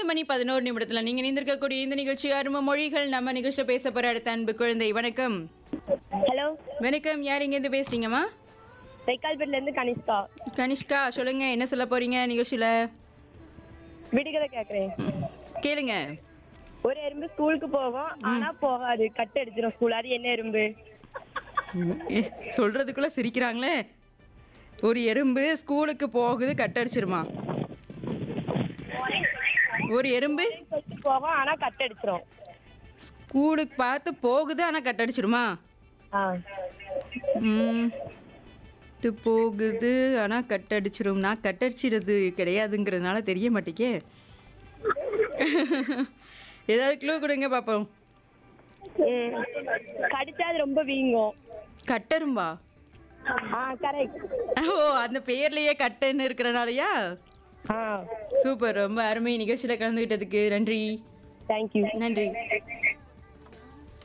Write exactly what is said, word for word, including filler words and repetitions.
ஐந்து மணி பதினோரு நிமிடத்துல நீங்க இணைந்திருக்கக்கூடிய இந்த நிகழ்ச்சி அரும மொழிகள். நம்ம நிகழ்ச்சியில பேச போற அடுத்த அன்பு குழந்தை. வணக்கம். ஹலோ வணக்கம். யார் இங்க இருந்து பேசுறீங்கம்மா? தைக்கால்பேட்ல இருந்து கனிஷ்கா. கனிஷ்கா, சொல்லுங்க, என்ன சொல்ல போறீங்க நிகழ்ச்சியில? விடுகதை கேக்குறேன். கேளுங்க. ஒரு எறும்பு ஸ்கூலுக்கு போகும், ஆனா போகாது, கட் அடிச்சிடும் ஸ்கூல். அது என்ன எறும்பு? ஏ, சொல்றதுக்குள்ள சிரிக்கிறாங்களே. ஒரு எறும்பு ஸ்கூலுக்கு போகுது, கட்டடிச்சிருமா? ஒரு எறும்பு போகும், ஆனா கட் அடிச்சிடும். ஸ்கூலுக்கு பார்த்து போகுது, ஆனா கட்டடிச்சிருமா? ஆ ம், இது போகுது ஆனா கட்டடிச்சிரும். நான் கட்டடிச்சிடுறது கிடையாதுங்கிறதுனால தெரிய மாட்டேக்கே. ஏதாவது க்ளூ கொடுங்க பாப்போம். ம். கடிச்சா அது ரொம்ப வீங்கும். கட்டரும்பா? ஆ கரெக்ட். ஓ, அந்த பேர்லயே கட்டுன்னு இருக்கிறனாலயா? ஆ சூப்பர், ரொம்ப அருமை. நிகழ்ச்சியில கலந்துகிட்டதுக்கு நன்றி. தேங்க்யூ. நன்றி.